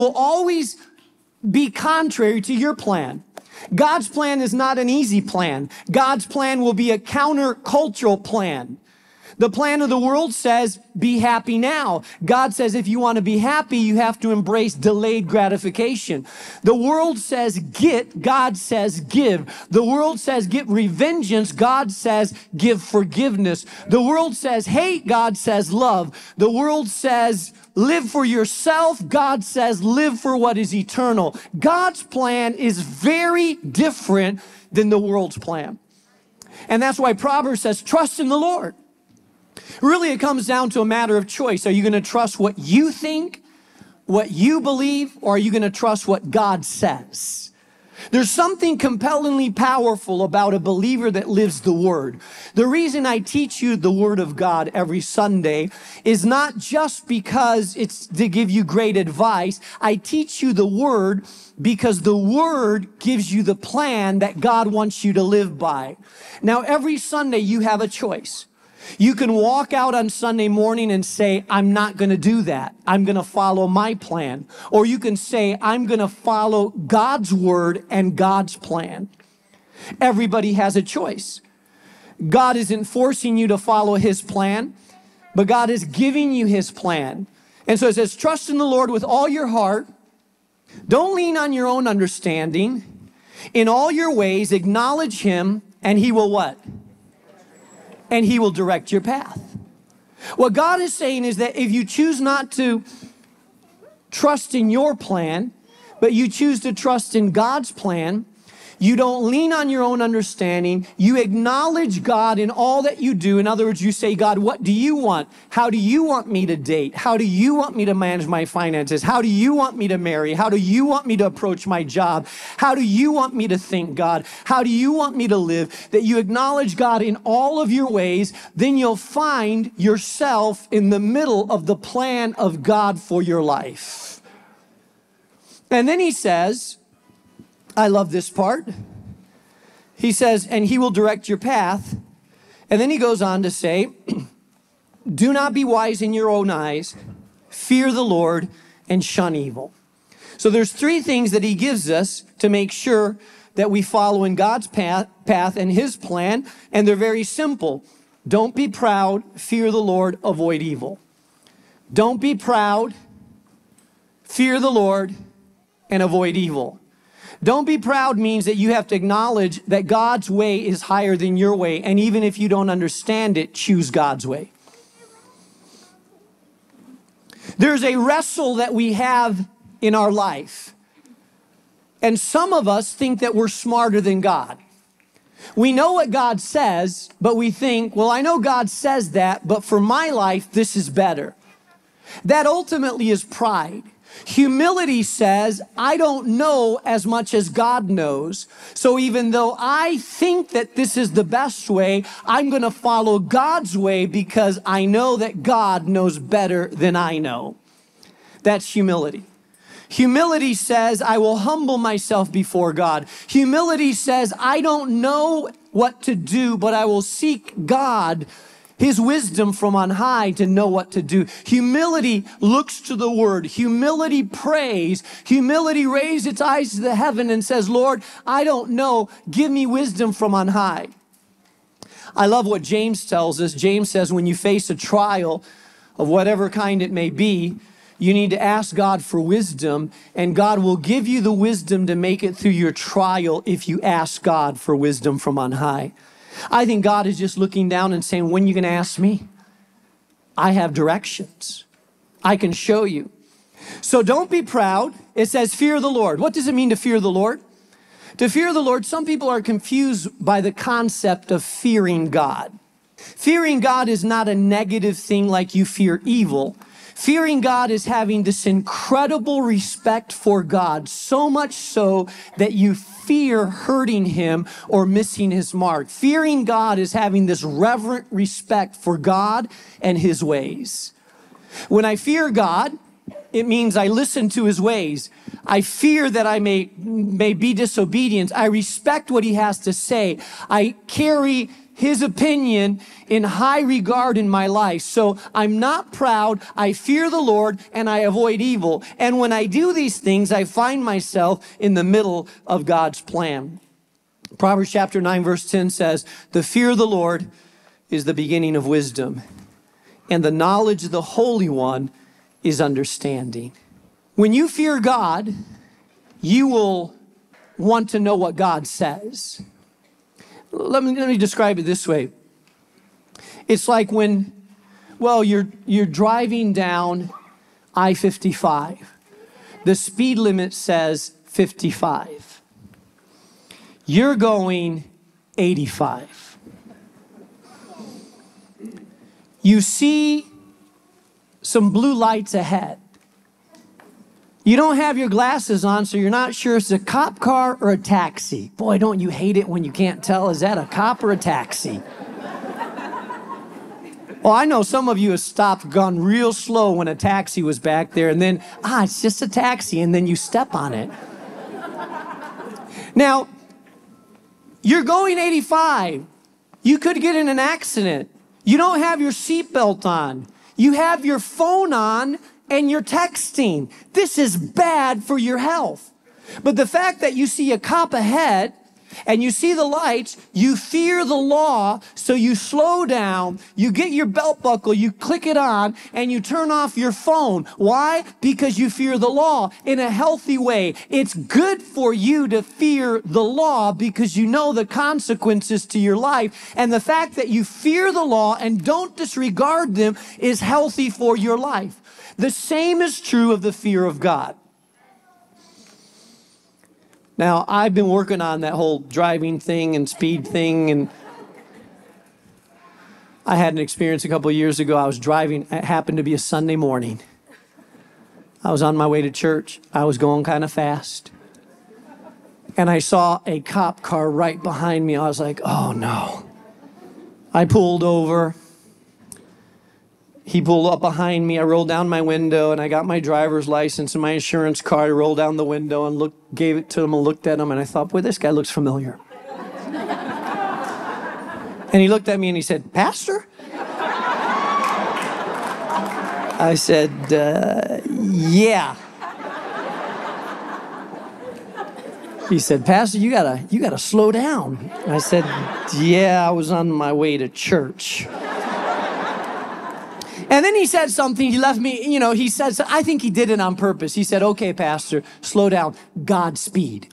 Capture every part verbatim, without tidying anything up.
will always be contrary to your plan. God's plan is not an easy plan. God's plan will be a countercultural plan. The plan of the world says, be happy now. God says, if you want to be happy, you have to embrace delayed gratification. The world says, get. God says, give. The world says, get revengeance. God says, give forgiveness. The world says, hate. God says, love. The world says, live for yourself. God says, live for what is eternal. God's plan is very different than the world's plan. And that's why Proverbs says, trust in the Lord. Really, it comes down to a matter of choice. Are you going to trust what you think, what you believe, or are you going to trust what God says? There's something compellingly powerful about a believer that lives the Word. The reason I teach you the Word of God every Sunday is not just because it's to give you great advice. I teach you the Word because the Word gives you the plan that God wants you to live by. Now, every Sunday you have a choice. You can walk out on Sunday morning and say, I'm not going to do that. I'm going to follow my plan. Or you can say, I'm going to follow God's word and God's plan. Everybody has a choice. God isn't forcing you to follow his plan, but God is giving you his plan. And so it says, trust in the Lord with all your heart. Don't lean on your own understanding. In all your ways, acknowledge him, and he will what? And he will direct your path. What God is saying is that if you choose not to trust in your plan, but you choose to trust in God's plan, you don't lean on your own understanding. You acknowledge God in all that you do. In other words, you say, God, what do you want? How do you want me to date? How do you want me to manage my finances? How do you want me to marry? How do you want me to approach my job? How do you want me to think, God? How do you want me to live? That you acknowledge God in all of your ways, then you'll find yourself in the middle of the plan of God for your life. And then he says, I love this part. He says, and he will direct your path. And then he goes on to say, do not be wise in your own eyes, fear the Lord, and shun evil. So there's three things that he gives us to make sure that we follow in God's path, path and his plan. And they're very simple. Don't be proud, fear the Lord, avoid evil. Don't be proud, fear the Lord, and avoid evil. Don't be proud means that you have to acknowledge that God's way is higher than your way. And even if you don't understand it, choose God's way. There's a wrestle that we have in our life. And some of us think that we're smarter than God. We know what God says, but we think, well, I know God says that, but for my life, this is better. That ultimately is pride. Humility says, I don't know as much as God knows. So even though I think that this is the best way, I'm going to follow God's way because I know that God knows better than I know. That's humility. Humility says, I will humble myself before God. Humility says, I don't know what to do, but I will seek God, his wisdom from on high to know what to do. Humility looks to the word. Humility prays. Humility raises its eyes to the heaven and says, Lord, I don't know. Give me wisdom from on high. I love what James tells us. James says when you face a trial of whatever kind it may be, you need to ask God for wisdom, and God will give you the wisdom to make it through your trial if you ask God for wisdom from on high. I think God is just looking down and saying, when are you going to ask me? I have directions. I can show you. So don't be proud. It says fear the Lord. What does it mean to fear the Lord? To fear the Lord, some people are confused by the concept of fearing God. Fearing God is not a negative thing like you fear evil. Fearing God is having this incredible respect for God, so much so that you fear hurting him or missing his mark. Fearing God is having this reverent respect for God and his ways. When I fear God, it means I listen to his ways. I fear that I may, may be disobedient. I respect what he has to say. I carry his opinion in high regard in my life. So I'm not proud, I fear the Lord, and I avoid evil. And when I do these things, I find myself in the middle of God's plan. Proverbs chapter nine, verse ten says, the fear of the Lord is the beginning of wisdom, and the knowledge of the Holy One is understanding. When you fear God, you will want to know what God says. Let me, let me describe it this way. It's like when, well, you're, you're driving down I fifty-five. The speed limit says fifty-five. You're going eighty-five. You see some blue lights ahead. You don't have your glasses on, so you're not sure if it's a cop car or a taxi. Boy, don't you hate it when you can't tell, is that a cop or a taxi? Well, I know some of you have stopped, gone real slow when a taxi was back there, and then, ah, it's just a taxi, and then you step on it. Now, you're going eighty-five. You could get in an accident. You don't have your seatbelt on. You have your phone on, and you're texting. This is bad for your health. But the fact that you see a cop ahead and you see the lights, you fear the law, so you slow down, you get your belt buckle, you click it on, and you turn off your phone. Why? Because you fear the law in a healthy way. It's good for you to fear the law because you know the consequences to your life. And the fact that you fear the law and don't disregard them is healthy for your life. The same is true of the fear of God. Now, I've been working on that whole driving thing and speed thing, and I had an experience a couple of years ago. I was driving, it happened to be a Sunday morning. I was on my way to church. I was going kind of fast. And I saw a cop car right behind me. I was like, oh no. I pulled over. He pulled up behind me. I rolled down my window, and I got my driver's license and my insurance card. I rolled down the window and looked, gave it to him and looked at him, and I thought, boy, this guy looks familiar. And he looked at me and he said, Pastor? I said, uh, yeah. He said, Pastor, you gotta, you gotta slow down. I said, yeah, I was on my way to church. And then he said something, he left me, you know, he said, I think he did it on purpose. He said, okay, Pastor, slow down, Godspeed.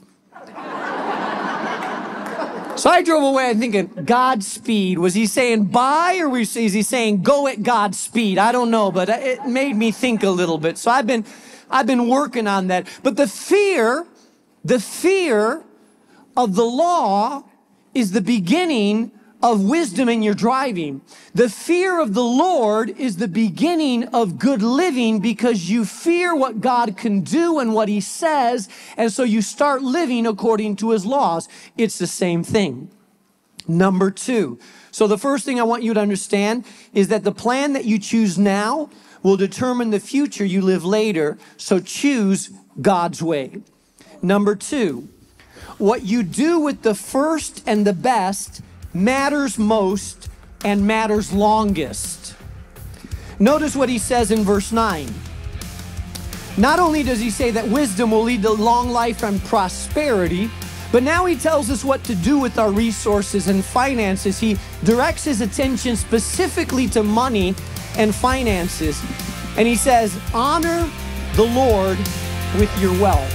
So I drove away thinking, Godspeed. Was he saying bye, or was he saying go at Godspeed? I don't know, but it made me think a little bit. So I've been, I've been working on that. But the fear, the fear of the law is the beginning of wisdom in your driving. The fear of the Lord is the beginning of good living because you fear what God can do and what he says, and so you start living according to his laws. It's the same thing. Number two. So the first thing I want you to understand is that the plan that you choose now will determine the future you live later, so choose God's way. Number two, what you do with the first and the best matters most and matters longest. Notice what he says in verse nine. Not only does he say that wisdom will lead to long life and prosperity, but now he tells us what to do with our resources and finances. He directs his attention specifically to money and finances. And he says, honor the Lord with your wealth.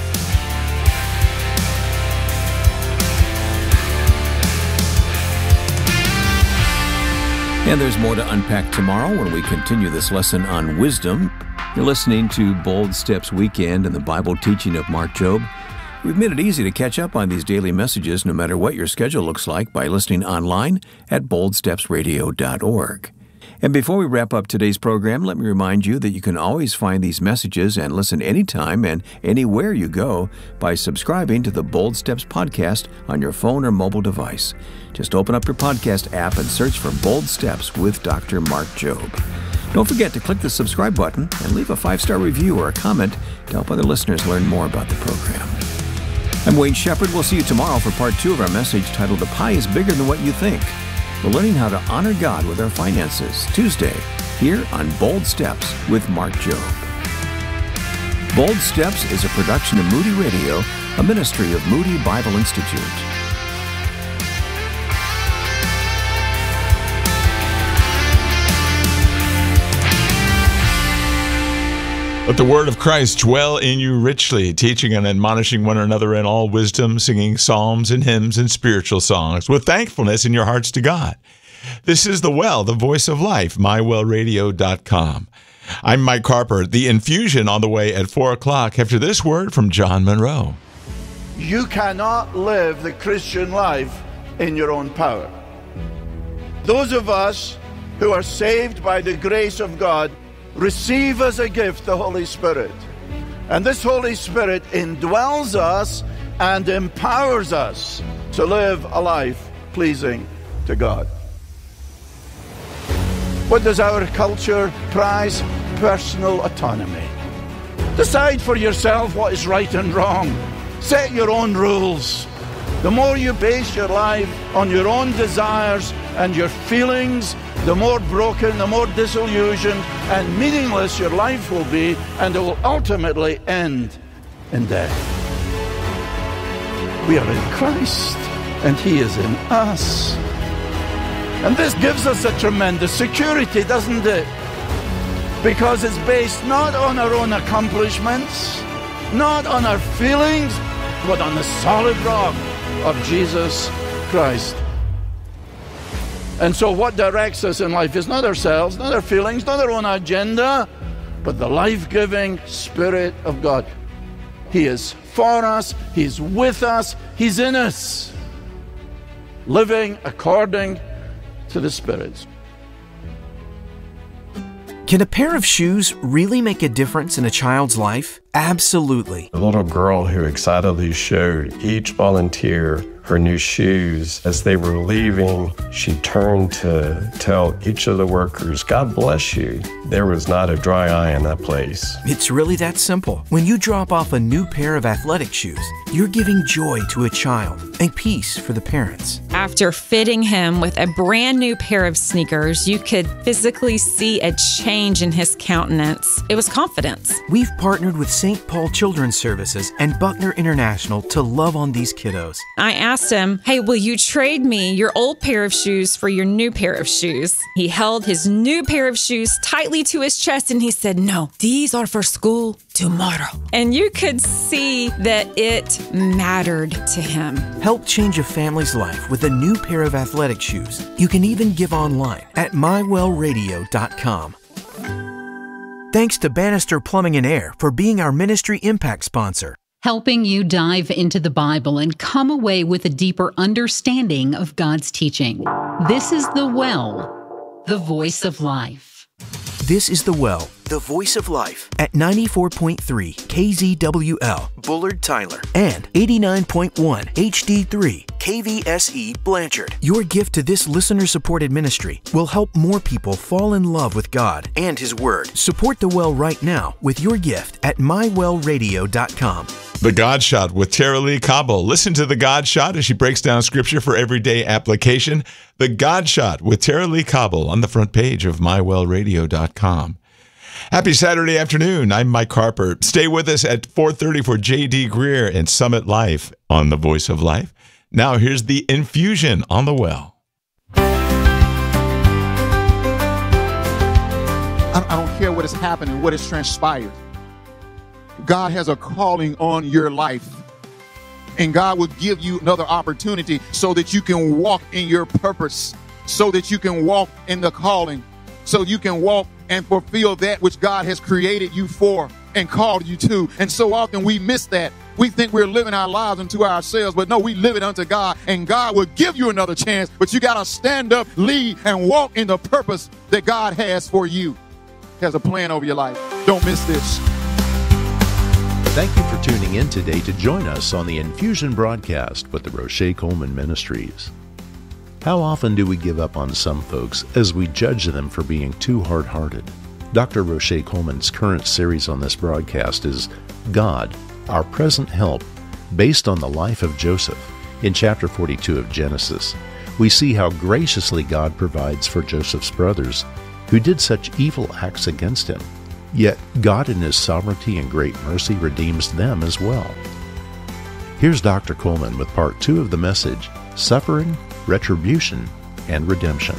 And there's more to unpack tomorrow when we continue this lesson on wisdom. You're listening to Bold Steps Weekend and the Bible teaching of Mark Jobe. We've made it easy to catch up on these daily messages no matter what your schedule looks like by listening online at bold steps radio dot org. And before we wrap up today's program, let me remind you that you can always find these messages and listen anytime and anywhere you go by subscribing to the Bold Steps podcast on your phone or mobile device. Just open up your podcast app and search for Bold Steps with Doctor Mark Jobe. Don't forget to click the subscribe button and leave a five-star review or a comment to help other listeners learn more about the program. I'm Wayne Shepherd. We'll see you tomorrow for part two of our message titled, The Pie is Bigger Than What You Think. We're learning how to honor God with our finances. Tuesday, here on Bold Steps with Mark Jobe. Bold Steps is a production of Moody Radio, a ministry of Moody Bible Institute. Let the word of Christ dwell in you richly, teaching and admonishing one another in all wisdom, singing psalms and hymns and spiritual songs with thankfulness in your hearts to God. This is The Well, the voice of life, my well radio dot com. I'm Mike Harper. The infusion on the way at four o'clock after this word from John Monroe. You cannot live the Christian life in your own power. Those of us who are saved by the grace of God receive as a gift the Holy Spirit. And this Holy Spirit indwells us and empowers us to live a life pleasing to God. What does our culture prize? Personal autonomy. Decide for yourself what is right and wrong. Set your own rules. The more you base your life on your own desires and your feelings, the more broken, the more disillusioned and meaningless your life will be, and it will ultimately end in death. We are in Christ, and He is in us. And this gives us a tremendous security, doesn't it? Because it's based not on our own accomplishments, not on our feelings, but on the solid rock of Jesus Christ. And so what directs us in life is not ourselves, not our feelings, not our own agenda, but the life-giving Spirit of God. He is for us, He's with us, He's in us, living according to the Spirit. Can a pair of shoes really make a difference in a child's life? Absolutely. The little girl who excitedly showed each volunteer her new shoes. As they were leaving, she turned to tell each of the workers, God bless you. There was not a dry eye in that place. It's really that simple. When you drop off a new pair of athletic shoes, you're giving joy to a child and peace for the parents. After fitting him with a brand new pair of sneakers, you could physically see a change in his countenance. It was confidence. We've partnered with Saint Paul Children's Services and Buckner International to love on these kiddos. I asked him, hey, will you trade me your old pair of shoes for your new pair of shoes? He held his new pair of shoes tightly to his chest and he said, no, these are for school tomorrow. And you could see that it mattered to him. Help change a family's life with a new pair of athletic shoes. You can even give online at my well radio dot com. Thanks to Bannister Plumbing and Air for being our ministry impact sponsor. Helping you dive into the Bible and come away with a deeper understanding of God's teaching. This is The Well, the voice of life. This is The Well, the voice of life at ninety-four point three K Z W L, Bullard, Tyler, and eighty-nine point one H D three K V S E, Blanchard. Your gift to this listener-supported ministry will help more people fall in love with God and His Word. Support The Well right now with your gift at my well radio dot com. The God Shot with Tara Lee Cobble. Listen to The God Shot as she breaks down scripture for everyday application. The God Shot with Tara Lee Cobble on the front page of my well radio dot com. Happy Saturday afternoon. I'm Mike Harper. Stay with us at four thirty for J D Greer and Summit Life on The Voice of Life. Now here's the infusion on The Well. I don't care what has happened and what has transpired. God has a calling on your life. And God will give you another opportunity so that you can walk in your purpose, so that you can walk in the calling, so you can walk and fulfill that which God has created you for and called you to. And so often we miss that. We think we're living our lives unto ourselves, but no, we live it unto God, and God will give you another chance, but you got to stand up, lead, and walk in the purpose that God has for you. He has a plan over your life. Don't miss this. Thank you for tuning in today to join us on the Infusion broadcast with the Roche Coleman Ministries. How often do we give up on some folks as we judge them for being too hard-hearted? Doctor Roche Coleman's current series on this broadcast is God, Our Present Help, based on the life of Joseph in chapter forty-two of Genesis. we see how graciously God provides for Joseph's brothers, who did such evil acts against him. Yet God in His sovereignty and great mercy redeems them as well. Here's Doctor Coleman with part two of the message, Suffering, Retribution, and Redemption.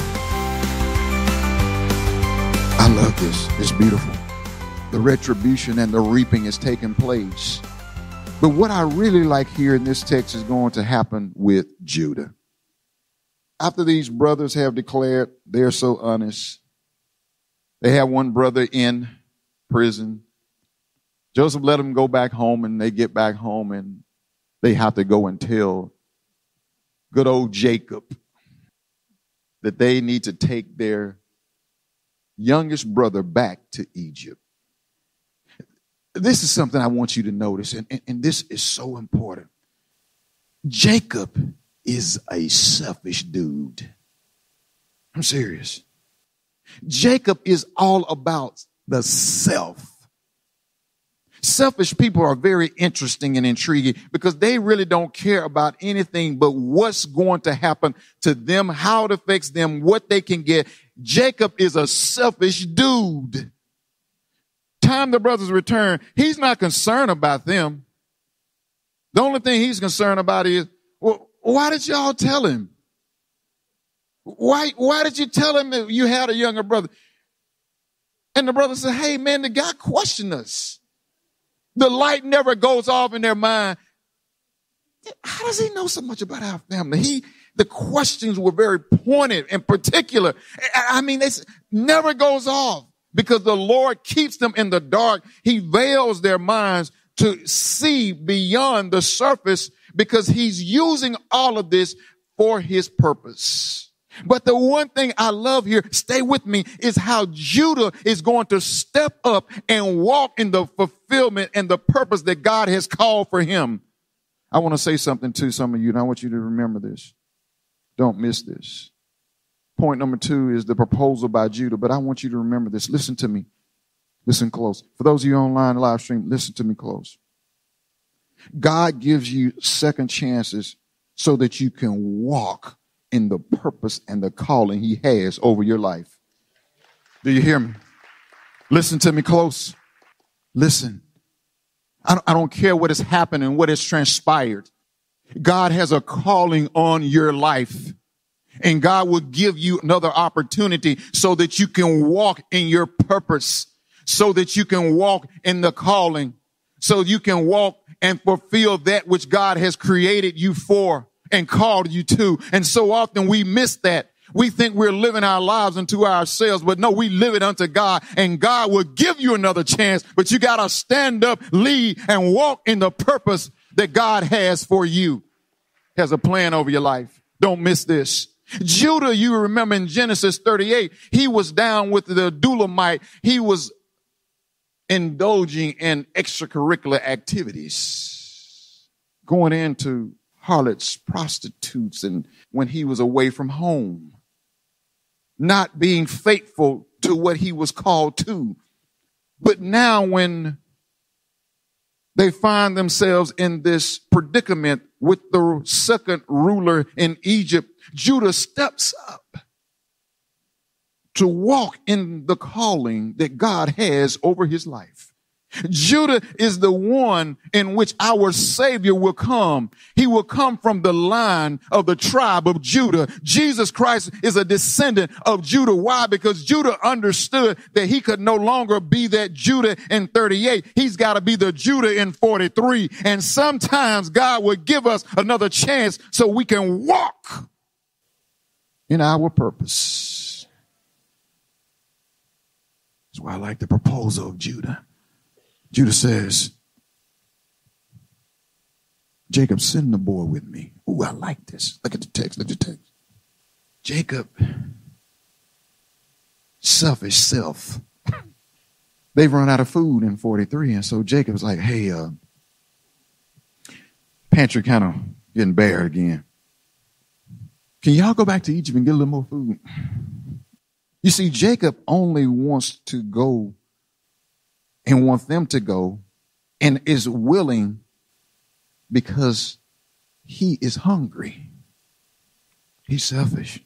I love this. It's beautiful. The retribution and the reaping is taking place. But what I really like here in this text is going to happen with Judah. After these brothers have declared they're so honest, they have one brother in prison. Joseph let them go back home, and they get back home, and they have to go and tell good old Jacob that they need to take their youngest brother back to Egypt. This is something I want you to notice, and, and, and this is so important. Jacob is a selfish dude. I'm serious. Jacob is all about the self. Selfish people are very interesting and intriguing because they really don't care about anything but what's going to happen to them, how it affects them, what they can get. Jacob is a selfish dude. Time the brothers return, he's not concerned about them. The only thing he's concerned about is, well, why did y'all tell him? Why, why did you tell him that you had a younger brother? And the brother said, hey, man, the guy questioned us. The light never goes off in their mind. How does he know so much about our family? He, the questions were very pointed and particular. I mean, it never goes off because the Lord keeps them in the dark. He veils their minds to see beyond the surface because He's using all of this for His purpose. But the one thing I love here, stay with me, is how Judah is going to step up and walk in the fulfillment and the purpose that God has called for him. I want to say something to some of you, and I want you to remember this. Don't miss this. Point number two is the proposal by Judah, but I want you to remember this. Listen to me. Listen close. For those of you online live stream, listen to me close. God gives you second chances so that you can walk in the purpose and the calling He has over your life. Do you hear me? Listen to me close. Listen. I don't, I don't care what has happened and what has transpired. God has a calling on your life. And God will give you another opportunity so that you can walk in your purpose, so that you can walk in the calling, so you can walk and fulfill that which God has created you for and called you to. And so often we miss that. We think we're living our lives unto ourselves, but no, we live it unto God, and God will give you another chance, but you got to stand up, lead, and walk in the purpose that God has for you. Has a plan over your life. Don't miss this. Judah, you remember in Genesis thirty-eight, he was down with the Adullamite. He was indulging in extracurricular activities, going into harlots, prostitutes, and when he was away from home, not being faithful to what he was called to. But now when they find themselves in this predicament with the second ruler in Egypt, Judah steps up to walk in the calling that God has over his life. Judah is the one in which our Savior will come. He will come from the line of the tribe of Judah. Jesus Christ is a descendant of Judah. Why? Because Judah understood that he could no longer be that Judah in thirty-eight. He's got to be the Judah in forty-three. And sometimes God will give us another chance so we can walk in our purpose. That's why I like the proposal of Judah. Judah says, Jacob, send the boy with me. Ooh, I like this. Look at the text. Look at the text. Jacob, selfish self. They've run out of food in forty-three. And so Jacob's like, hey, uh, pantry kind of getting bare again. Can y'all go back to Egypt and get a little more food? You see, Jacob only wants to go and wants them to go and is willing because he is hungry. He's selfish.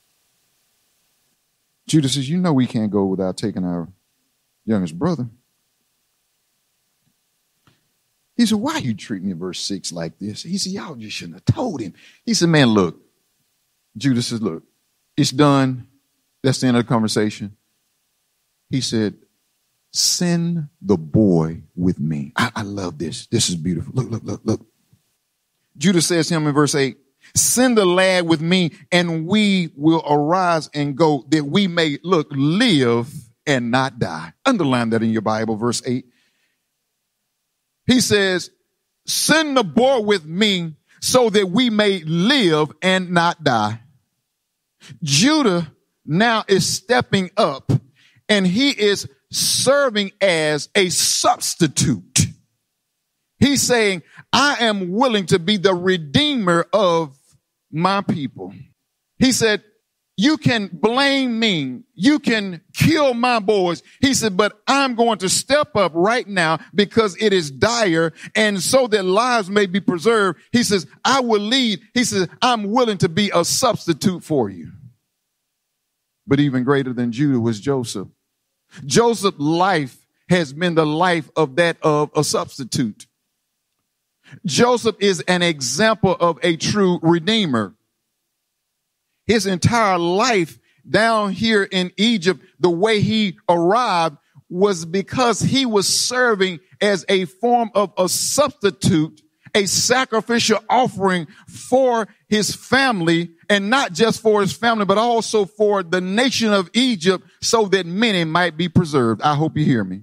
Judas says, you know we can't go without taking our youngest brother. He said, why are you treating me, verse six, like this? He said, y'all just shouldn't have told him. He said, man, look. Judas says, look, it's done. That's the end of the conversation. He said, send the boy with me. I, I love this. This is beautiful. Look, look, look, look. Judas says to him in verse eight, send the lad with me and we will arise and go that we may, look, live and not die. Underline that in your Bible, verse eight. He says, send the boy with me so that we may live and not die. Judah now is stepping up and he is serving as a substitute. He's saying, I am willing to be the redeemer of my people. He said, you can blame me. You can kill my boys. He said, but I'm going to step up right now because it is dire and so that lives may be preserved. He says, I will lead. He says, I'm willing to be a substitute for you. But even greater than Judah was Joseph. Joseph's life has been the life of that of a substitute. Joseph is an example of a true redeemer. His entire life down here in Egypt, the way he arrived was because he was serving as a form of a substitute, a sacrificial offering for his family, and not just for his family, but also for the nation of Egypt so that many might be preserved. I hope you hear me.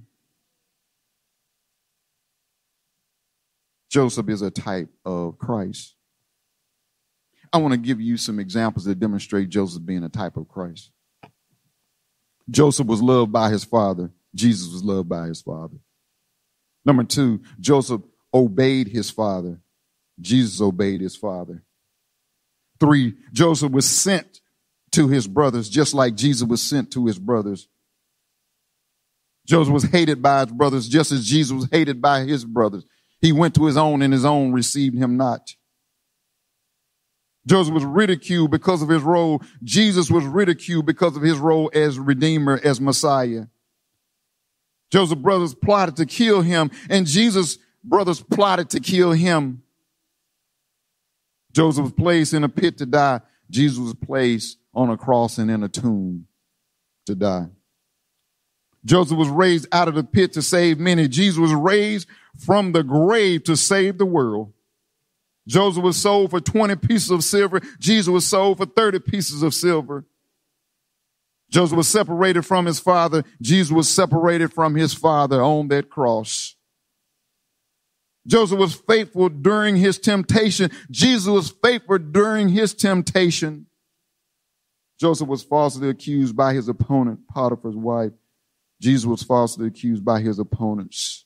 Joseph is a type of Christ. I want to give you some examples that demonstrate Joseph being a type of Christ. Joseph was loved by his father. Jesus was loved by his father. Number two, Joseph obeyed his father. Jesus obeyed his father. Three, Joseph was sent to his brothers just like Jesus was sent to his brothers. Joseph was hated by his brothers just as Jesus was hated by his brothers. He went to his own and his own received him not. Joseph was ridiculed because of his role. Jesus was ridiculed because of his role as Redeemer, as Messiah. Joseph's brothers plotted to kill him, and Jesus' brothers plotted to kill him. Joseph was placed in a pit to die. Jesus was placed on a cross and in a tomb to die. Joseph was raised out of the pit to save many. Jesus was raised from the grave to save the world. Joseph was sold for twenty pieces of silver. Jesus was sold for thirty pieces of silver. Joseph was separated from his father. Jesus was separated from his father on that cross. Joseph was faithful during his temptation. Jesus was faithful during his temptation. Joseph was falsely accused by his opponent, Potiphar's wife. Jesus was falsely accused by his opponents.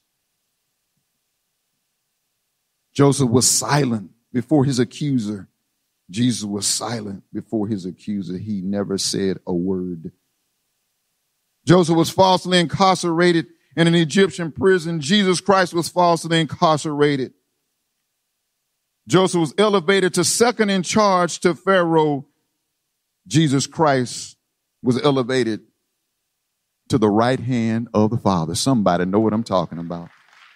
Joseph was silent before his accuser. Jesus was silent before his accuser. He never said a word. Joseph was falsely incarcerated in an Egyptian prison. Jesus Christ was falsely incarcerated. Joseph was elevated to second in charge to Pharaoh. Jesus Christ was elevated to the right hand of the Father. Somebody know what I'm talking about.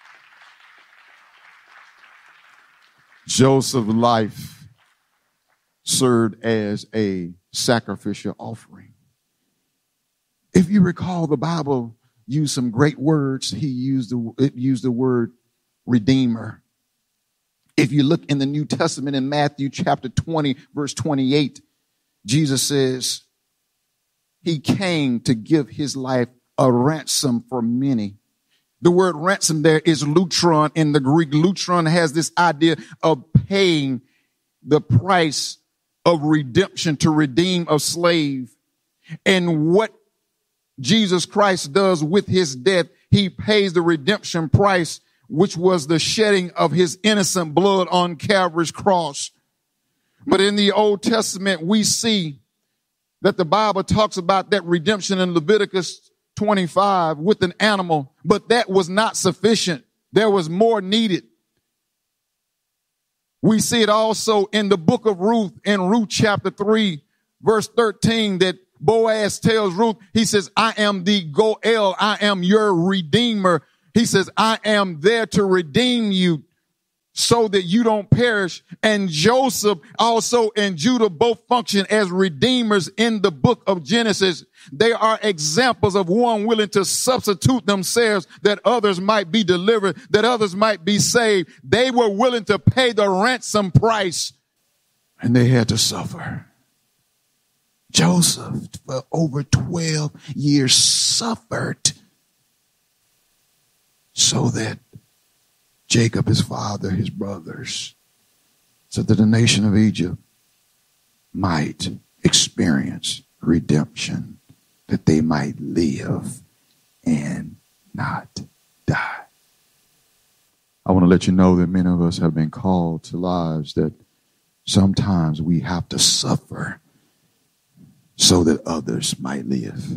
Joseph's life served as a sacrificial offering. If you recall, the Bible used some great words. He used the, it used the word redeemer. If you look in the New Testament in Matthew chapter twenty, verse twenty-eight, Jesus says he came to give his life a ransom for many. The word ransom there is lutron in the Greek. Lutron has this idea of paying the price of redemption, to redeem a slave. And what Jesus Christ does with his death, he pays the redemption price, which was the shedding of his innocent blood on Calvary's cross. But in the Old Testament, we see that the Bible talks about that redemption in Leviticus twenty-five with an animal, but that was not sufficient. There was more needed. We see it also in the book of Ruth, in Ruth chapter three, verse thirteen, that Boaz tells Ruth, he says, I am the Goel, I am your redeemer. He says, I am there to redeem you so that you don't perish. And Joseph also and Judah both function as redeemers in the book of Genesis. They are examples of one willing to substitute themselves that others might be delivered, that others might be saved. They were willing to pay the ransom price, and they had to suffer. Joseph, for over twelve years, suffered so that Jacob, his father, his brothers, so that the nation of Egypt might experience redemption, that they might live and not die. I want to let you know that many of us have been called to lives that sometimes we have to suffer so that others might live.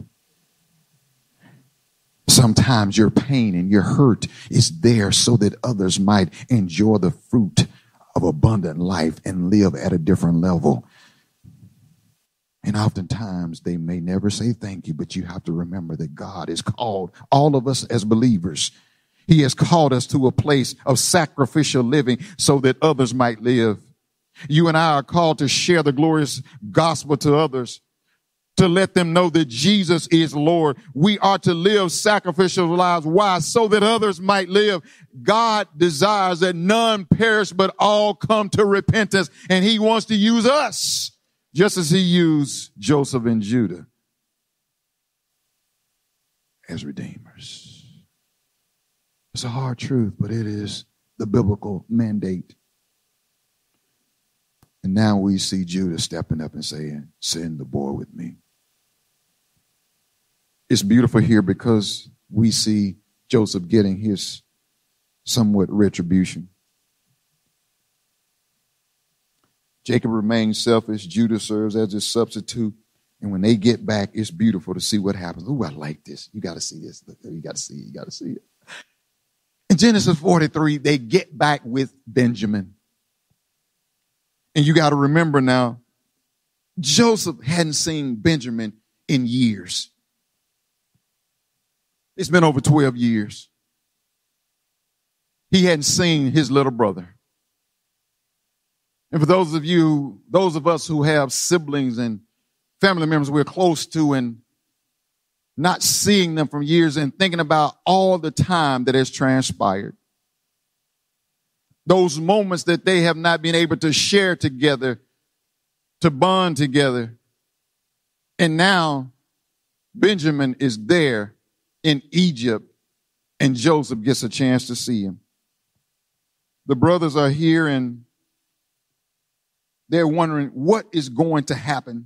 Sometimes your pain and your hurt is there so that others might enjoy the fruit of abundant life and live at a different level. And oftentimes they may never say thank you, but you have to remember that God has called all of us as believers. He has called us to a place of sacrificial living so that others might live. You and I are called to share the glorious gospel to others, to let them know that Jesus is Lord. We are to live sacrificial lives. Why? So that others might live. God desires that none perish, but all come to repentance. And he wants to use us just as he used Joseph and Judah as redeemers. It's a hard truth, but it is the biblical mandate. And now we see Judah stepping up and saying, send the boy with me. It's beautiful here because we see Joseph getting his somewhat retribution. Jacob remains selfish. Judah serves as his substitute. And when they get back, it's beautiful to see what happens. Ooh, I like this. You got to see this. You got to see it. You got to see it. In Genesis forty-three, they get back with Benjamin. And you got to remember now, Joseph hadn't seen Benjamin in years. It's been over twelve years. He hadn't seen his little brother. And for those of you, those of us who have siblings and family members we're close to and not seeing them from years and thinking about all the time that has transpired, those moments that they have not been able to share together, to bond together. And now Benjamin is there in Egypt, and Joseph gets a chance to see him. The brothers are here, and they're wondering what is going to happen.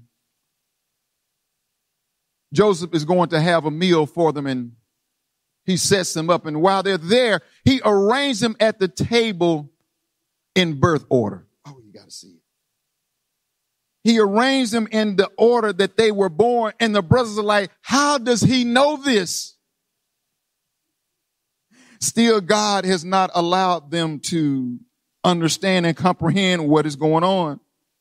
Joseph is going to have a meal for them, and he sets them up. And while they're there, he arranged them at the table in birth order. Oh, you got to see it. He arranged them in the order that they were born, and the brothers are like, how does he know this? Still, God has not allowed them to understand and comprehend what is going on.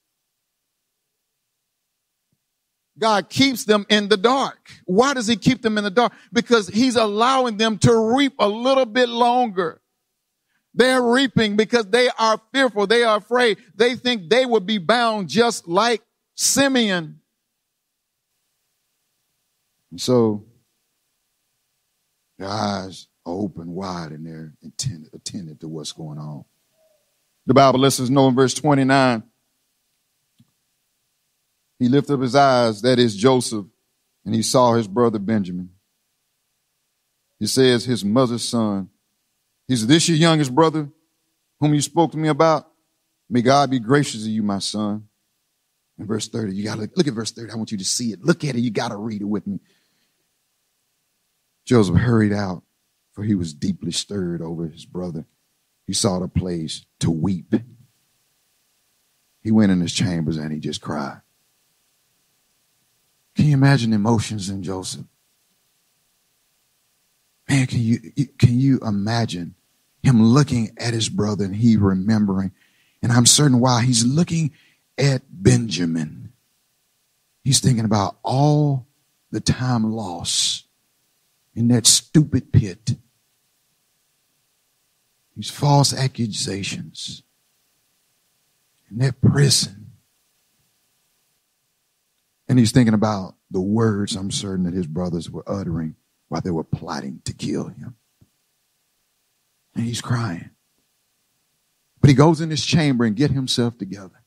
God keeps them in the dark. Why does he keep them in the dark? Because he's allowing them to reap a little bit longer. They're reaping because they are fearful. They are afraid. They think they will be bound just like Simeon. And so their eyes are open wide and they're intended, attended to what's going on. The Bible lets us know in verse twenty-nine, he lifted up his eyes, that is Joseph, and he saw his brother Benjamin. He says, his mother's son. He said, this your youngest brother whom you spoke to me about? May God be gracious to you, my son. In verse thirty, you got to look, look at verse thirty. I want you to see it. Look at it. You got to read it with me. Joseph hurried out, for he was deeply stirred over his brother. He sought a place to weep. He went in his chambers and he just cried. Can you imagine the emotions in Joseph? Man, can you, can you imagine him looking at his brother and he remembering And I'm certain while he's looking at Benjamin, he's thinking about all the time lost in that stupid pit. These false accusations in that prison. And he's thinking about the words I'm certain that his brothers were uttering while they were plotting to kill him. And he's crying. But he goes in his chamber and get himself together.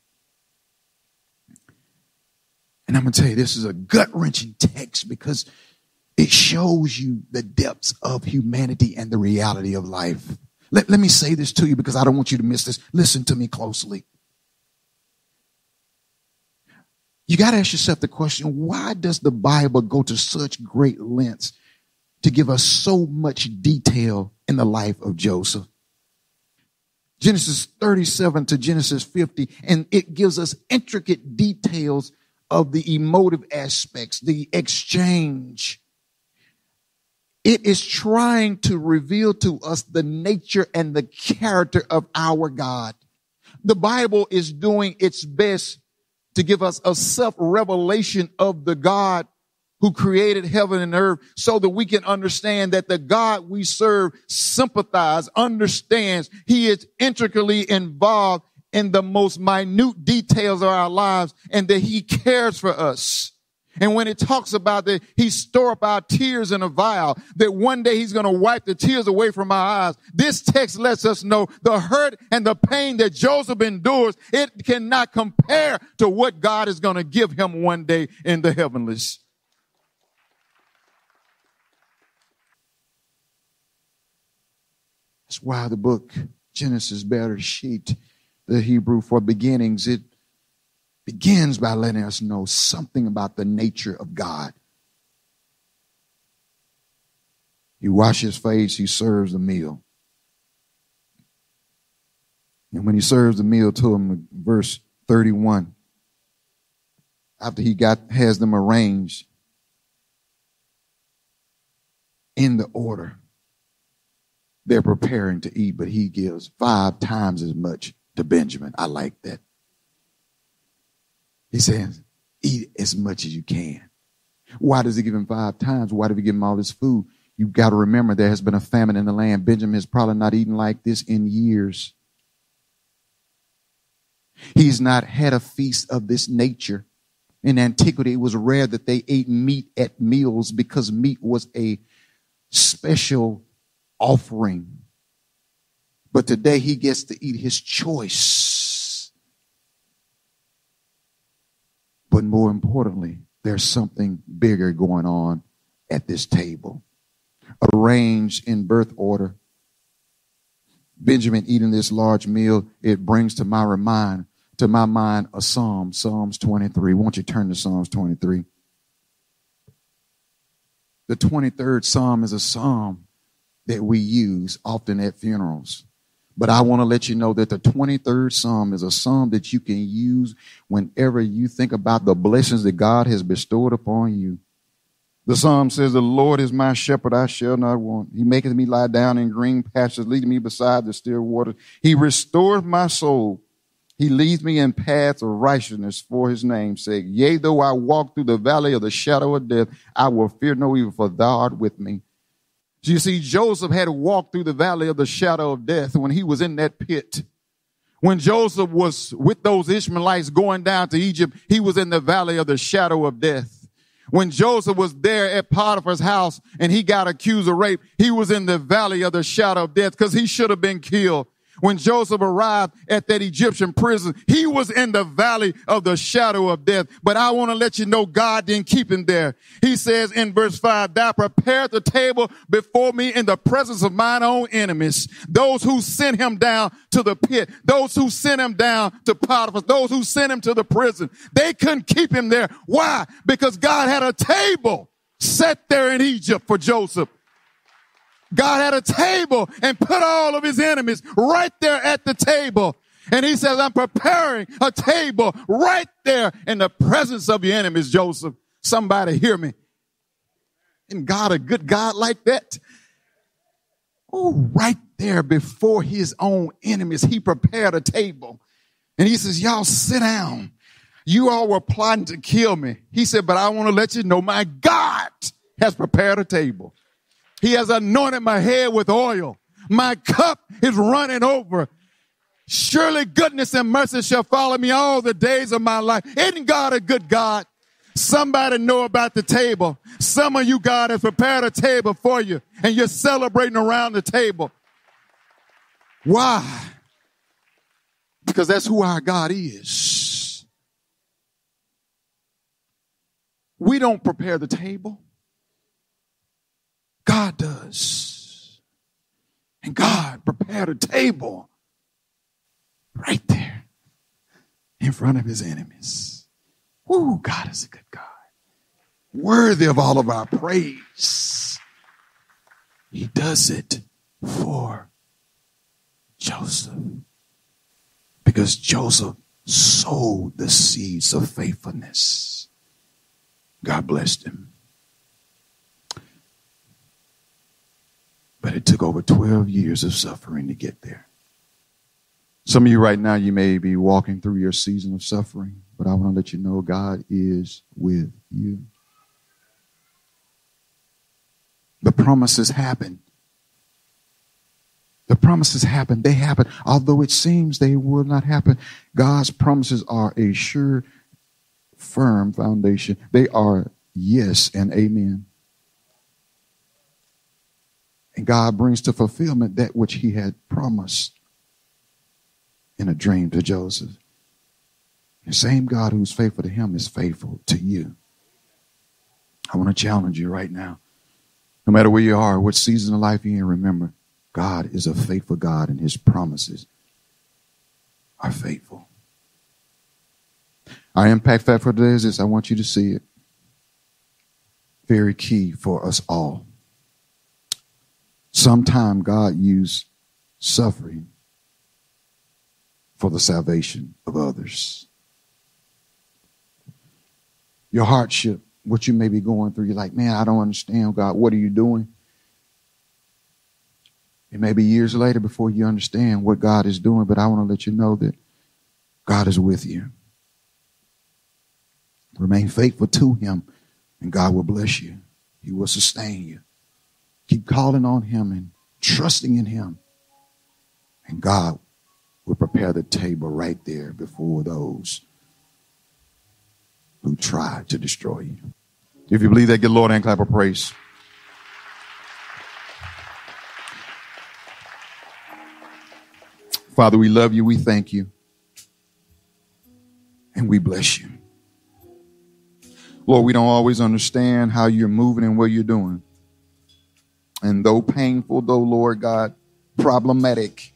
And I'm going to tell you, this is a gut-wrenching text because it shows you the depths of humanity and the reality of life. Let, let me say this to you because I don't want you to miss this. Listen to me closely. You got to ask yourself the question, why does the Bible go to such great lengths to give us so much detail in the life of Joseph? Genesis thirty-seven to Genesis fifty, and it gives us intricate details of the emotive aspects, the exchange. It is trying to reveal to us the nature and the character of our God. The Bible is doing its best to give us a self-revelation of the God who created heaven and earth so that we can understand that the God we serve sympathizes, understands. He is intricately involved in the most minute details of our lives and that he cares for us. And when it talks about that, he store up our tears in a vial, that one day he's going to wipe the tears away from our eyes. This text lets us know the hurt and the pain that Joseph endures, it cannot compare to what God is going to give him one day in the heavenlies. That's why the book Genesis Bereshit, the Hebrew for beginnings, it begins by letting us know something about the nature of God. He washes his face, he serves the meal. And when he serves the meal to him, verse thirty-one, after he got has them arranged in the order they're preparing to eat, but he gives five times as much to Benjamin. I like that. He says, eat as much as you can. Why does he give him five times? Why did he give him all this food? You've got to remember there has been a famine in the land. Benjamin has probably not eaten like this in years. He's not had a feast of this nature. In antiquity, it was rare that they ate meat at meals because meat was a special offering. But today he gets to eat his choice. But more importantly, there's something bigger going on at this table. Arranged in birth order, Benjamin eating this large meal, it brings to my remind, to my mind a psalm, Psalms twenty-three. Won't you turn to Psalms twenty-three? The twenty-third Psalm is a psalm that we use often at funerals. But I want to let you know that the twenty-third Psalm is a psalm that you can use whenever you think about the blessings that God has bestowed upon you. The psalm says, the Lord is my shepherd, I shall not want. He maketh me lie down in green pastures, leading me beside the still waters. He restores my soul. He leads me in paths of righteousness for his name's sake. Yea, though I walk through the valley of the shadow of death, I will fear no evil, for thou art with me. So you see, Joseph had to walk through the valley of the shadow of death when he was in that pit. When Joseph was with those Ishmaelites going down to Egypt, he was in the valley of the shadow of death. When Joseph was there at Potiphar's house and he got accused of rape, he was in the valley of the shadow of death because he should have been killed. When Joseph arrived at that Egyptian prison, he was in the valley of the shadow of death. But I want to let you know God didn't keep him there. He says in verse five, thou prepared the table before me in the presence of mine own enemies. Those who sent him down to the pit, those who sent him down to Potiphar, those who sent him to the prison, they couldn't keep him there. Why? Because God had a table set there in Egypt for Joseph. God had a table and put all of his enemies right there at the table. And he says, I'm preparing a table right there in the presence of your enemies, Joseph. Somebody hear me. Isn't God a good God like that? Oh, right there before his own enemies, he prepared a table. And he says, y'all sit down. You all were plotting to kill me. He said, but I want to let you know my God has prepared a table. He has anointed my head with oil. My cup is running over. Surely goodness and mercy shall follow me all the days of my life. Isn't God a good God? Somebody know about the table. Some of you, God has prepared a table for you, and you're celebrating around the table. Why? Because that's who our God is. We don't prepare the table. God does. And God prepared a table right there in front of his enemies. Ooh, God is a good God. Worthy of all of our praise. He does it for Joseph. Because Joseph sowed the seeds of faithfulness. God blessed him. But it took over twelve years of suffering to get there. Some of you right now, you may be walking through your season of suffering, but I want to let you know God is with you. The promises happen. The promises happen. They happen. Although it seems they will not happen, God's promises are a sure, firm foundation. They are yes and amen. And God brings to fulfillment that which he had promised in a dream to Joseph. The same God who's faithful to him is faithful to you. I want to challenge you right now. No matter where you are, what season of life you're in, remember, God is a faithful God and his promises are faithful. Our impact factor for today is this. I want you to see it. Very key for us all. Sometime God used suffering for the salvation of others. Your hardship, what you may be going through, you're like, man, I don't understand, God. What are you doing? It may be years later before you understand what God is doing, but I want to let you know that God is with you. Remain faithful to him, and God will bless you. He will sustain you. Keep calling on him and trusting in him, and God will prepare the table right there before those who try to destroy you. If you believe that, give the Lord a hand clap of praise. Father, we love you. We thank you. And we bless you. Lord, we don't always understand how you're moving and what you're doing. And though painful, though, Lord God, problematic,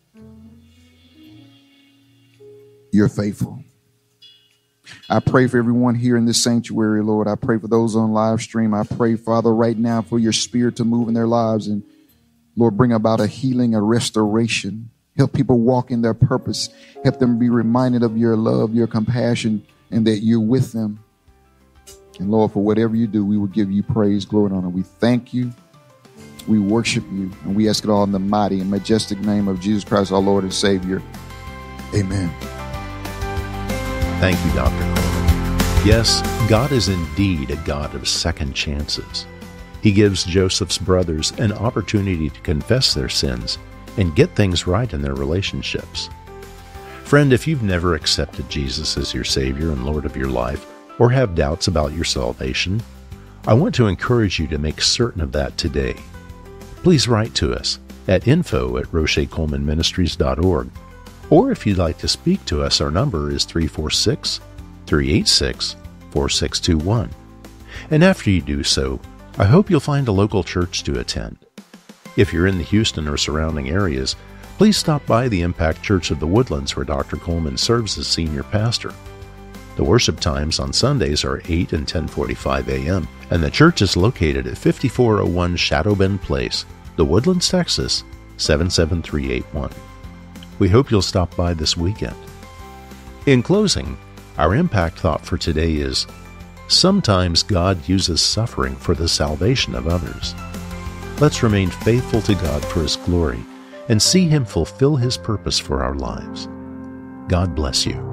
you're faithful. I pray for everyone here in this sanctuary, Lord. I pray for those on live stream. I pray, Father, right now for your spirit to move in their lives and, Lord, bring about a healing, a restoration. Help people walk in their purpose. Help them be reminded of your love, your compassion, and that you're with them. And, Lord, for whatever you do, we will give you praise, glory, and honor. We thank you. We worship you, and we ask it all in the mighty and majestic name of Jesus Christ, our Lord and Savior. Amen. Thank you, Doctor Coleman. Yes, God is indeed a God of second chances. He gives Joseph's brothers an opportunity to confess their sins and get things right in their relationships. Friend, if you've never accepted Jesus as your Savior and Lord of your life, or have doubts about your salvation, I want to encourage you to make certain of that today. Please write to us at info at roche coleman ministries dot org. Or if you'd like to speak to us, our number is three four six, three eight six, four six two one. And after you do so, I hope you'll find a local church to attend. If you're in the Houston or surrounding areas, please stop by the Impact Church of the Woodlands where Doctor Coleman serves as senior pastor. The worship times on Sundays are eight and ten forty-five a.m., and the church is located at fifty-four oh one Shadow Bend Place, The Woodlands, Texas, seven seven three eight one. We hope you'll stop by this weekend. In closing, our impact thought for today is, sometimes God uses suffering for the salvation of others. Let's remain faithful to God for His glory and see Him fulfill His purpose for our lives. God bless you.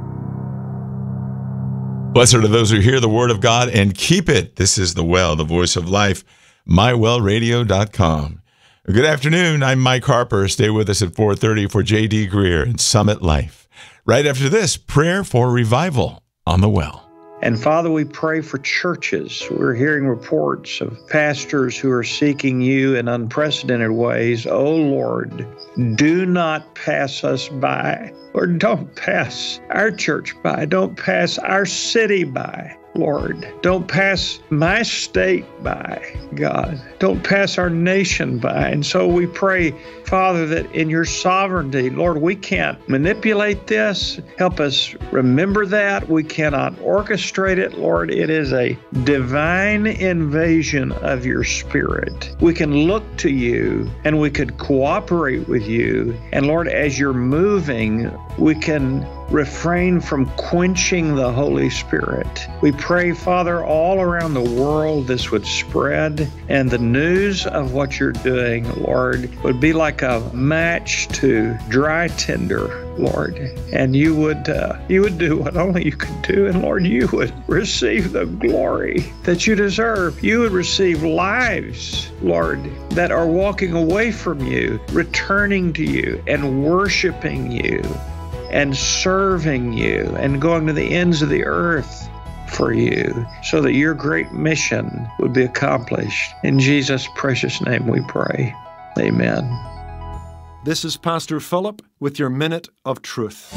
Blessed are those who hear the word of God and keep it. This is The Well, the voice of life, my well radio dot com. Good afternoon. I'm Mike Harper. Stay with us at four thirty for J D Greer and Summit Life. Right after this, prayer for revival on The Well. And Father, we pray for churches. We're hearing reports of pastors who are seeking you in unprecedented ways. Oh, Lord, do not pass us by. Lord, don't pass our church by. Don't pass our city by. Lord, don't pass my state by, God. Don't pass our nation by. And so we pray, Father, that in your sovereignty, Lord, we can't manipulate this. Help us remember that. We cannot orchestrate it, Lord. It is a divine invasion of your Spirit. We can look to you and we could cooperate with you. And Lord, as you're moving, we can refrain from quenching the Holy Spirit. We pray, Father, all around the world this would spread, and the news of what you're doing, Lord, would be like a match to dry tinder, Lord. And you would uh, you would do what only you could do, and Lord, you would receive the glory that you deserve. You would receive lives, Lord, that are walking away from you, returning to you, and worshiping you, and serving you, and going to the ends of the earth for you, so that your great mission would be accomplished. In Jesus' precious name we pray. Amen. This is Pastor Philip with your Minute of Truth.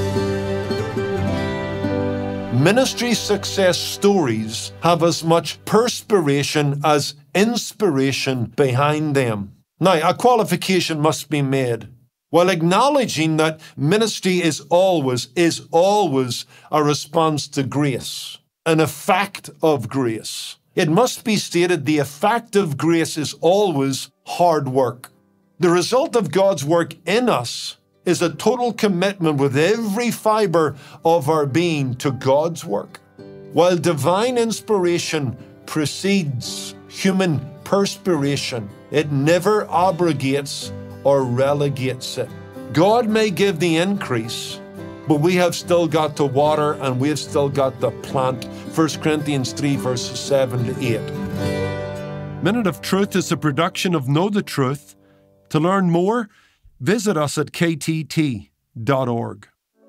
Ministry success stories have as much perspiration as inspiration behind them. Now, a qualification must be made. While acknowledging that ministry is always, is always a response to grace, an effect of grace, it must be stated the effect of grace is always hard work. The result of God's work in us is a total commitment with every fiber of our being to God's work. While divine inspiration precedes human perspiration, it never abrogates or relegates it. God may give the increase, but we have still got to water and we've still got to plant. First Corinthians three, verses seven to eight. Minute of Truth is a production of Know the Truth. To learn more, visit us at k t t dot org.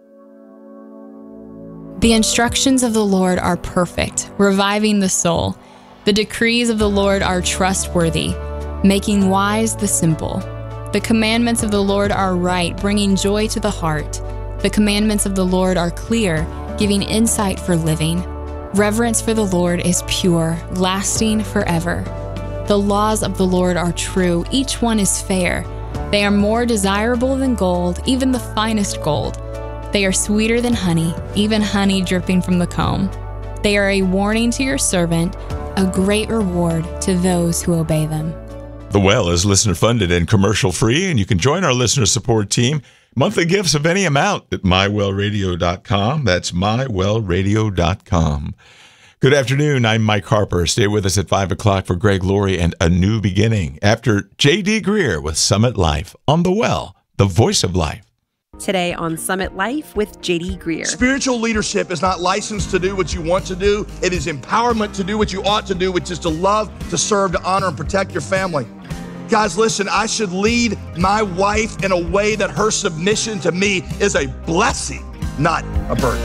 The instructions of the Lord are perfect, reviving the soul. The decrees of the Lord are trustworthy, making wise the simple. The commandments of the Lord are right, bringing joy to the heart. The commandments of the Lord are clear, giving insight for living. Reverence for the Lord is pure, lasting forever. The laws of the Lord are true, each one is fair. They are more desirable than gold, even the finest gold. They are sweeter than honey, even honey dripping from the comb. They are a warning to your servant, a great reward to those who obey them. The Well is listener-funded and commercial-free, and you can join our listener support team. Monthly gifts of any amount at my well radio dot com. That's my well radio dot com. Good afternoon. I'm Mike Harper. Stay with us at five o'clock for Greg Laurie and A New Beginning after J D Greer with Summit Life on The Well, the voice of life. Today on Summit Life with J D Greer. Spiritual leadership is not licensed to do what you want to do. It is empowerment to do what you ought to do, which is to love, to serve, to honor, and protect your family. Guys, listen, I should lead my wife in a way that her submission to me is a blessing, not a burden.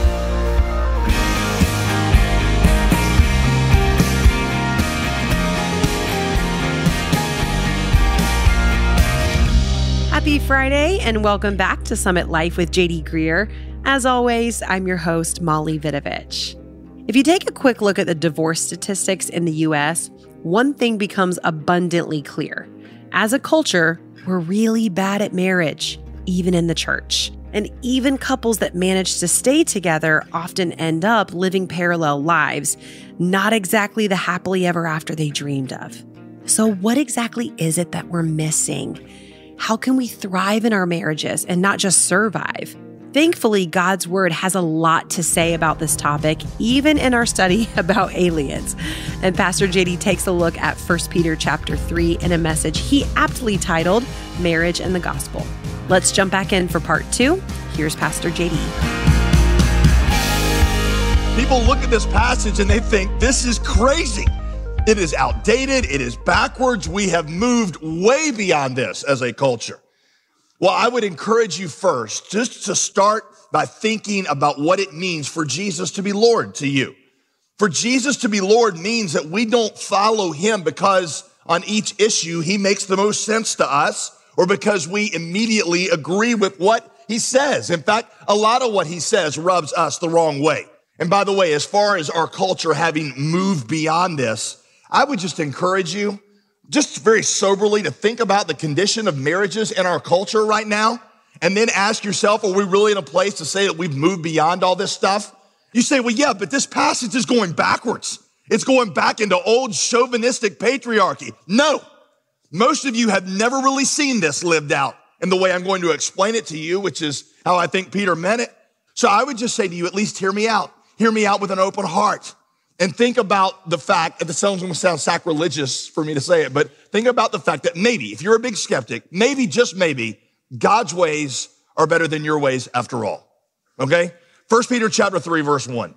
Happy Friday and welcome back to Summit Life with J D Greer. As always, I'm your host, Molly Vidovich. If you take a quick look at the divorce statistics in the U S, one thing becomes abundantly clear. As a culture, we're really bad at marriage, even in the church. And even couples that manage to stay together often end up living parallel lives, not exactly the happily ever after they dreamed of. So what exactly is it that we're missing? How can we thrive in our marriages and not just survive? Thankfully, God's Word has a lot to say about this topic, even in our study about aliens. And Pastor J D takes a look at First Peter chapter three in a message he aptly titled Marriage and the Gospel. Let's jump back in for part two. Here's Pastor J D. People look at this passage and they think this is crazy. It is outdated. It is backwards. We have moved way beyond this as a culture. Well, I would encourage you first just to start by thinking about what it means for Jesus to be Lord to you. For Jesus to be Lord means that we don't follow him because on each issue he makes the most sense to us or because we immediately agree with what he says. In fact, a lot of what he says rubs us the wrong way. And by the way, as far as our culture having moved beyond this, I would just encourage you just very soberly to think about the condition of marriages in our culture right now, and then ask yourself, are we really in a place to say that we've moved beyond all this stuff? You say, well, yeah, but this passage is going backwards. It's going back into old chauvinistic patriarchy. No, most of you have never really seen this lived out in the way I'm going to explain it to you, which is how I think Peter meant it. So I would just say to you, at least hear me out. Hear me out with an open heart. And think about the fact, that this sounds going to sound sacrilegious for me to say it, but think about the fact that maybe, if you're a big skeptic, maybe, just maybe, God's ways are better than your ways after all. Okay? First Peter chapter three, verse one.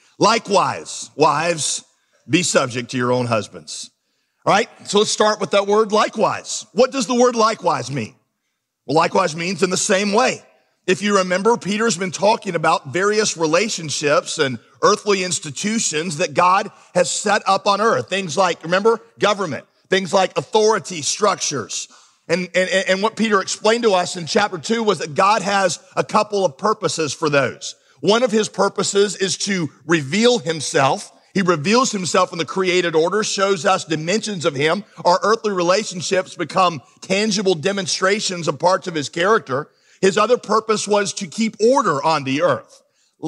Likewise, wives, be subject to your own husbands. All right? So let's start with that word likewise. What does the word likewise mean? Well, likewise means in the same way. If you remember, Peter's been talking about various relationships and earthly institutions that God has set up on earth. Things like, remember, government, things like authority structures. And, and, and what Peter explained to us in chapter two was that God has a couple of purposes for those. One of his purposes is to reveal himself. He reveals himself in the created order, shows us dimensions of him. Our earthly relationships become tangible demonstrations of parts of his character. His other purpose was to keep order on the earth.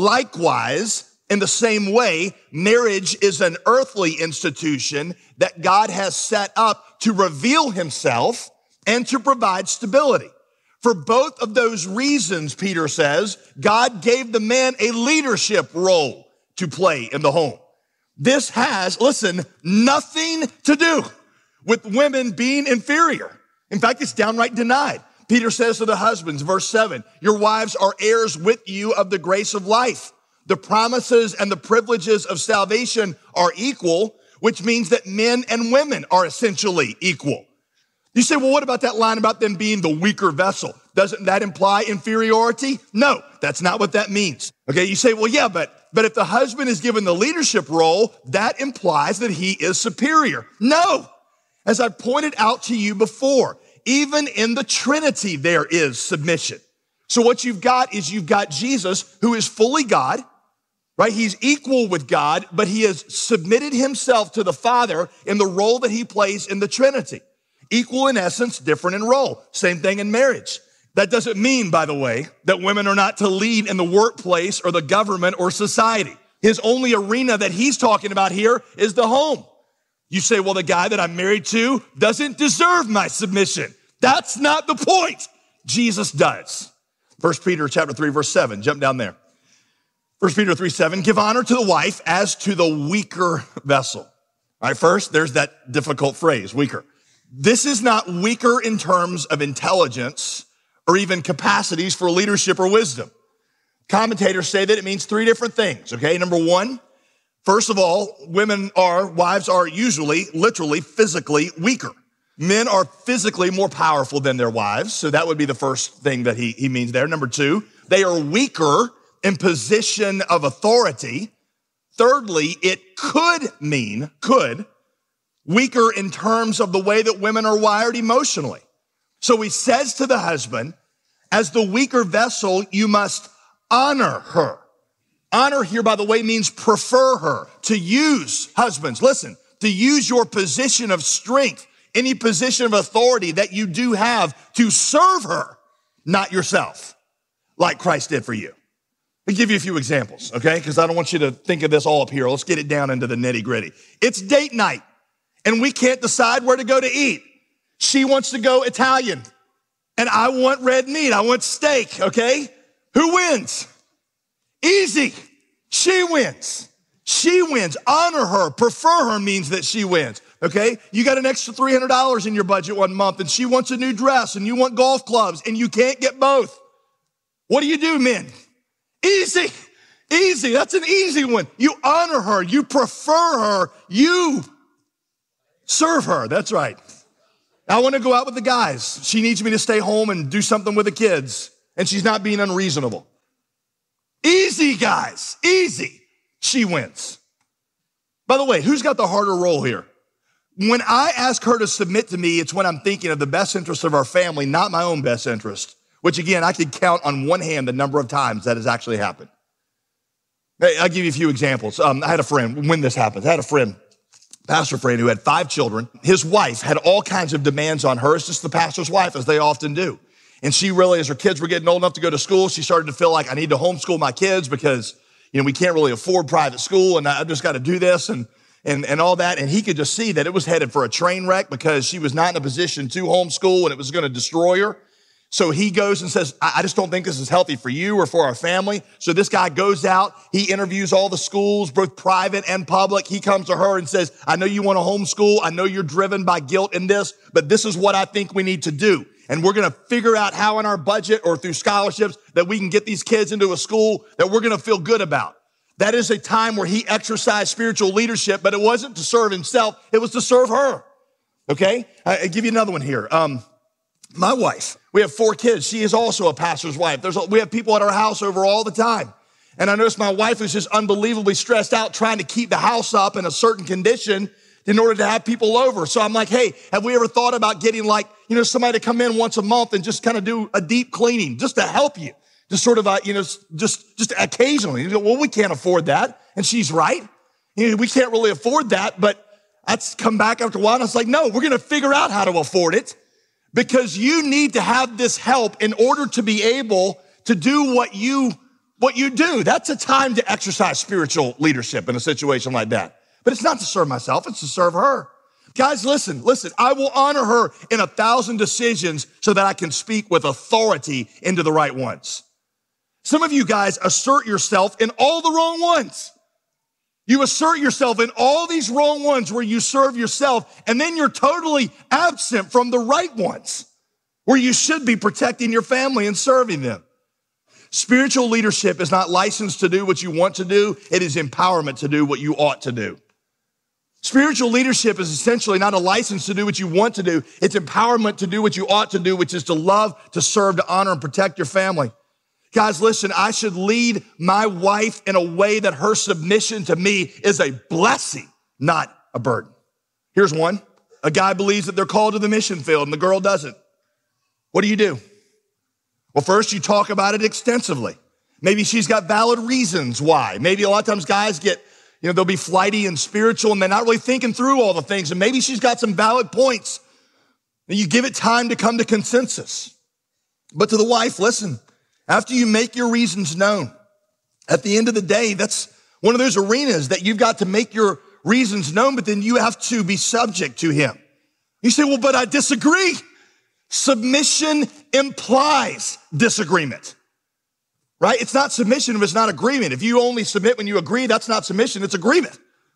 Likewise, in the same way, marriage is an earthly institution that God has set up to reveal himself and to provide stability. For both of those reasons, Peter says, God gave the man a leadership role to play in the home. This has, listen, nothing to do with women being inferior. In fact, it's downright denied. Peter says to the husbands, verse seven, your wives are heirs with you of the grace of life. The promises and the privileges of salvation are equal, which means that men and women are essentially equal. You say, well, what about that line about them being the weaker vessel? Doesn't that imply inferiority? No, that's not what that means. Okay, you say, well, yeah, but, but if the husband is given the leadership role, that implies that he is superior. No, as I pointed out to you before, even in the Trinity, there is submission. So what you've got is you've got Jesus, who is fully God, right? He's equal with God, but he has submitted himself to the Father in the role that he plays in the Trinity. Equal in essence, different in role. Same thing in marriage. That doesn't mean, by the way, that women are not to lead in the workplace or the government or society. His only arena that he's talking about here is the home. You say, well, the guy that I'm married to doesn't deserve my submission. That's not the point. Jesus does. First Peter chapter three, verse seven, jump down there. First Peter three, seven, give honor to the wife as to the weaker vessel. All right, first, there's that difficult phrase, weaker. This is not weaker in terms of intelligence or even capacities for leadership or wisdom. Commentators say that it means three different things, okay? Number one, first of all, women are, wives are usually, literally, physically weaker. Men are physically more powerful than their wives, so that would be the first thing that he, he means there. Number two, they are weaker in position of authority. Thirdly, it could mean, could, weaker in terms of the way that women are wired emotionally. So he says to the husband, as the weaker vessel, you must honor her. Honor here, by the way, means prefer her. To use, husbands, listen, to use your position of strength, any position of authority that you do have to serve her, not yourself, like Christ did for you. I'll give you a few examples, okay? Because I don't want you to think of this all up here. Let's get it down into the nitty gritty. It's date night, and we can't decide where to go to eat. She wants to go Italian, and I want red meat. I want steak, okay? Who wins? Easy. She wins. She wins. Honor her. Prefer her means that she wins. Okay, you got an extra three hundred dollars in your budget one month and she wants a new dress and you want golf clubs and you can't get both. What do you do, men? Easy, easy. That's an easy one. You honor her. You prefer her. You serve her. That's right. I want to go out with the guys. She needs me to stay home and do something with the kids and she's not being unreasonable. Easy, guys, easy. She wins. By the way, who's got the harder role here? When I ask her to submit to me, it's when I'm thinking of the best interest of our family, not my own best interest, which again, I could count on one hand the number of times that has actually happened. I'll give you a few examples. Um, I had a friend, when this happened, I had a friend, pastor friend who had five children. His wife had all kinds of demands on her. It's just the pastor's wife, as they often do. And she really, as her kids were getting old enough to go to school, she started to feel like I need to homeschool my kids because, you know, we can't really afford private school and I've just got to do this. And And, and all that. And he could just see that it was headed for a train wreck because she was not in a position to homeschool and it was going to destroy her. So he goes and says, I, I just don't think this is healthy for you or for our family. So this guy goes out, he interviews all the schools, both private and public. He comes to her and says, I know you want to homeschool. I know you're driven by guilt in this, but this is what I think we need to do. And we're going to figure out how in our budget or through scholarships that we can get these kids into a school that we're going to feel good about. That is a time where he exercised spiritual leadership, but it wasn't to serve himself. It was to serve her. Okay. I'll give you another one here. Um, my wife, we have four kids. She is also a pastor's wife. There's, a, we have people at our house over all the time. And I noticed my wife was just unbelievably stressed out trying to keep the house up in a certain condition in order to have people over. So I'm like, hey, have we ever thought about getting like, you know, somebody to come in once a month and just kind of do a deep cleaning just to help you? Just sort of, uh, you know, just, just occasionally. You know, well, we can't afford that. And she's right. You know, we can't really afford that. But I'd come back after a while and I was like, no, we're going to figure out how to afford it because you need to have this help in order to be able to do what you, what you do. That's a time to exercise spiritual leadership in a situation like that. But it's not to serve myself. It's to serve her. Guys, listen, listen, I will honor her in a thousand decisions so that I can speak with authority into the right ones. Some of you guys assert yourself in all the wrong ones. You assert yourself in all these wrong ones where you serve yourself, and then you're totally absent from the right ones where you should be protecting your family and serving them. Spiritual leadership is not licensed to do what you want to do. It is empowerment to do what you ought to do. Spiritual leadership is essentially not a license to do what you want to do. It's empowerment to do what you ought to do, which is to love, to serve, to honor, and protect your family. Guys, listen, I should lead my wife in a way that her submission to me is a blessing, not a burden. Here's one. A guy believes that they're called to the mission field and the girl doesn't. What do you do? Well, first you talk about it extensively. Maybe she's got valid reasons why. Maybe a lot of times guys get, you know, they'll be flighty and spiritual and they're not really thinking through all the things. And maybe she's got some valid points. And you give it time to come to consensus. But to the wife, listen, after you make your reasons known, at the end of the day, that's one of those arenas that you've got to make your reasons known, but then you have to be subject to him. You say, well, but I disagree. Submission implies disagreement, right? It's not submission if it's not agreement. If you only submit when you agree, that's not submission, it's agreement,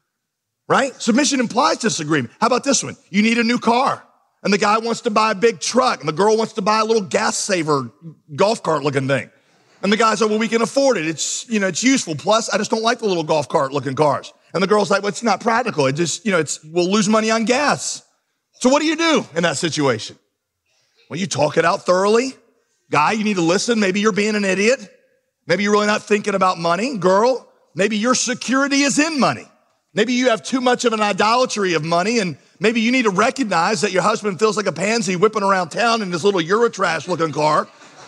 right? Submission implies disagreement. How about this one? You need a new car. And the guy wants to buy a big truck, and the girl wants to buy a little gas saver golf cart looking thing. And the guy's like, well, we can afford it. It's, you know, it's useful. Plus, I just don't like the little golf cart looking cars. And the girl's like, well, it's not practical. It just, you know, it's, we'll lose money on gas. So what do you do in that situation? Well, you talk it out thoroughly. Guy, you need to listen. Maybe you're being an idiot. Maybe you're really not thinking about money. Girl, maybe your security is in money. Maybe you have too much of an idolatry of money, and maybe you need to recognize that your husband feels like a pansy whipping around town in this little Eurotrash looking car.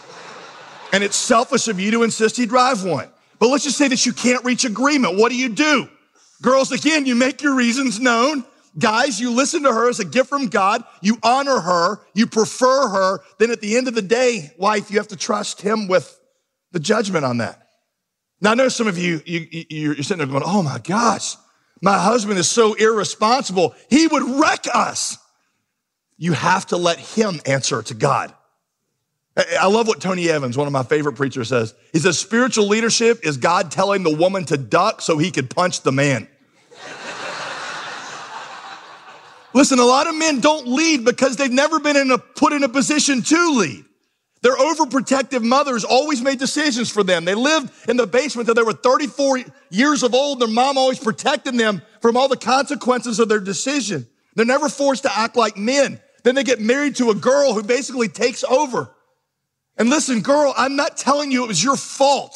And it's selfish of you to insist he drive one. But let's just say that you can't reach agreement. What do you do? Girls, again, you make your reasons known. Guys, you listen to her as a gift from God. You honor her. You prefer her. Then at the end of the day, wife, you have to trust him with the judgment on that. Now, I know some of you, you you're sitting there going, oh my gosh, my husband is so irresponsible. He would wreck us. You have to let him answer to God. I love what Tony Evans, one of my favorite preachers, says. He says, spiritual leadership is God telling the woman to duck so he could punch the man. Listen, a lot of men don't lead because they've never been in a, put in a position to lead. Their overprotective mothers always made decisions for them. They lived in the basement until they were thirty-four years of old. Their mom always protected them from all the consequences of their decision. They're never forced to act like men. Then they get married to a girl who basically takes over. And listen, girl, I'm not telling you it was your fault.